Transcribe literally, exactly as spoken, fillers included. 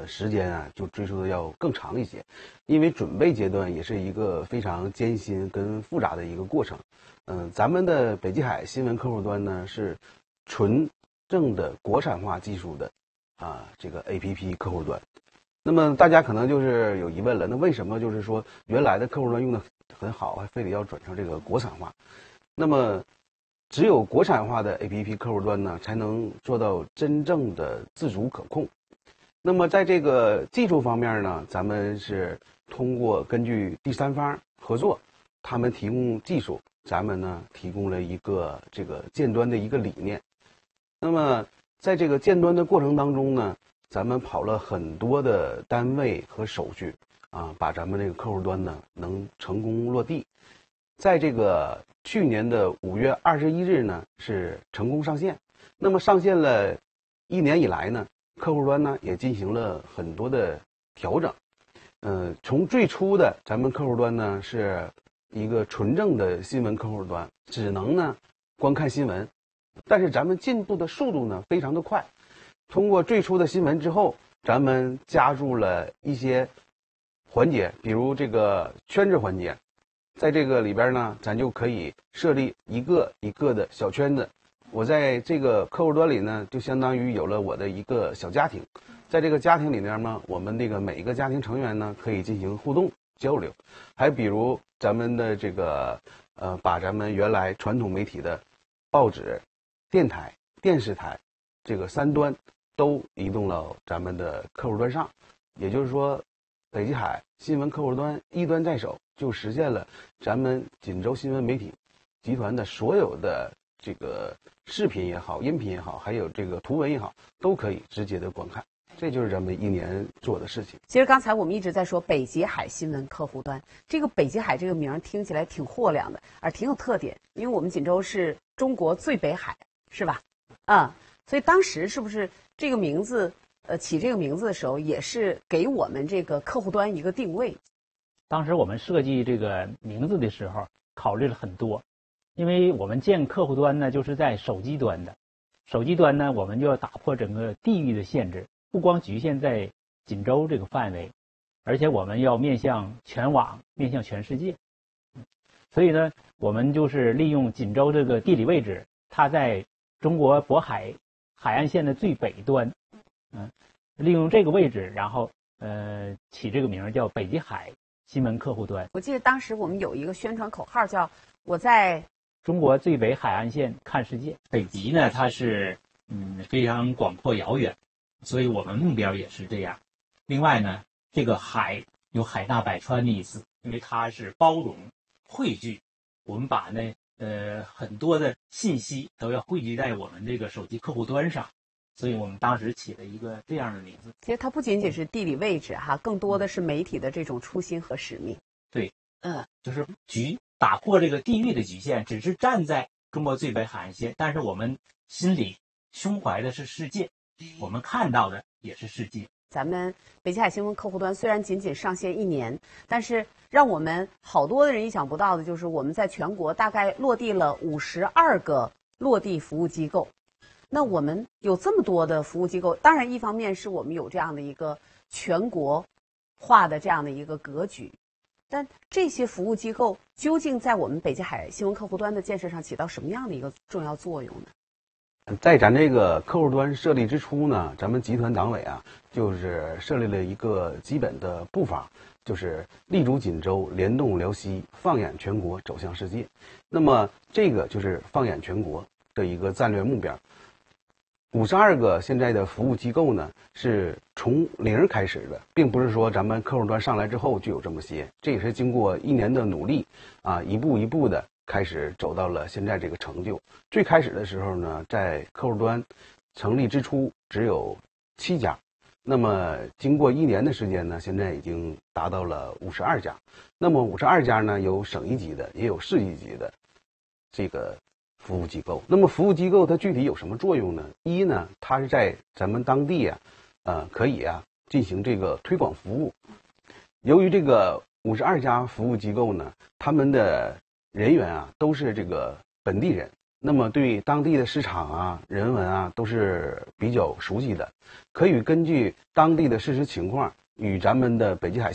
个时间啊，就追溯的要更长一些，因为准备阶段也是一个非常艰辛跟复杂的一个过程。嗯、呃，咱们的北极海新闻客户端呢是纯正的国产化技术的啊这个 A P P 客户端。那么大家可能就是有疑问了，那为什么就是说原来的客户端用的很好，还非得要转成这个国产化？那么只有国产化的 A P P 客户端呢，才能做到真正的自主可控。那么在这个技术方面呢，咱们是通过根据第三方合作，他们提供技术，咱们呢提供了一个这个建端的一个理念。那么在这个建端的过程当中呢，咱们跑了很多的单位和手续啊，把咱们这个客户端呢能成功落地。在这个去年的五月二十一日呢是成功上线。那么上线了一年以来呢，客户端呢也进行了很多的调整。呃，从最初的咱们客户端呢是一个纯正的新闻客户端，只能呢观看新闻，但是咱们进步的速度呢非常的快。通过最初的新闻之后，咱们加入了一些环节，比如这个圈子环节。在这个里边呢，咱就可以设立一个一个的小圈子。我在这个客户端里呢，就相当于有了我的一个小家庭。在这个家庭里面呢，我们这个每一个家庭成员呢，可以进行互动交流。还比如咱们的这个呃，把咱们原来传统媒体的报纸、电台、电视台这个三端都移动到咱们的客户端上。也就是说，北极海新闻客户端一端在手，就实现了咱们锦州新闻媒体集团的所有的这个视频也好、音频也好，还有这个图文也好，都可以直接的观看。这就是咱们一年做的事情。 其实刚才我们一直在说北极海新闻客户端，这个北极海这个名听起来挺豁亮的，而挺有特点，因为我们锦州是中国最北海，是吧？啊、嗯，所以当时是不是这个名字？呃，起这个名字的时候，也是给我们这个客户端一个定位。 当时我们设计这个名字的时候，考虑了很多，因为我们建客户端呢，就是在手机端的，手机端呢，我们就要打破整个地域的限制，不光局限在锦州这个范围，而且我们要面向全网，面向全世界。所以呢，我们就是利用锦州这个地理位置，它在中国渤海海岸线的最北端。嗯，利用这个位置，然后呃起这个名叫北极海新闻客户端。 我记得当时我们有一个宣传口号叫“我在中国最北海岸线看世界”。 北极呢，它是嗯非常广阔遥远，所以我们目标也是这样。另外呢，这个海有海纳百川的意思，因为它是包容、汇聚。我们把呢呃很多的信息都要汇聚在我们这个手机客户端上。所以我们当时起了一个这样的名字。 其实它不仅仅是地理位置哈，更多的是媒体的这种初心和使命。 对，嗯，就是局打破这个地域的局限，只是站在中国最北海岸线，但是我们心里胸怀的是世界，我们看到的也是世界。 咱们北极海新闻客户端虽然仅仅上线一年，但是让我们好多的人意想不到的就是，我们在全国大概落地了五十二个落地服务机构。那我们有这么多的服务机构，当然一方面是我们有这样的一个全国化的这样的一个格局，但这些服务机构究竟在我们北极海新闻客户端的建设上起到什么样的一个重要作用呢？ 在咱这个客户端设立之初呢，咱们集团党委啊，就是设立了一个基本的步伐，就是立足锦州，联动辽西，放眼全国，走向世界。那么这个就是放眼全国的一个战略目标。五十二个现在的服务机构呢，是从零开始的，并不是说咱们客户端上来之后就有这么些，这也是经过一年的努力啊，一步一步的开始走到了现在这个成就。最开始的时候呢，在客户端成立之初只有七家，那么经过一年的时间呢，现在已经达到了五十二家。那么五十二家呢，有省一级的，也有市一级的这个服务机构。那么服务机构它具体有什么作用呢？一呢，它是在咱们当地啊，呃，可以啊进行这个推广服务。由于这个五十二家服务机构呢，他们的人员啊都是这个本地人， 那么对当地的市场啊、人文啊都是比较熟悉的，可以根据当地的事实情况与咱们的北极海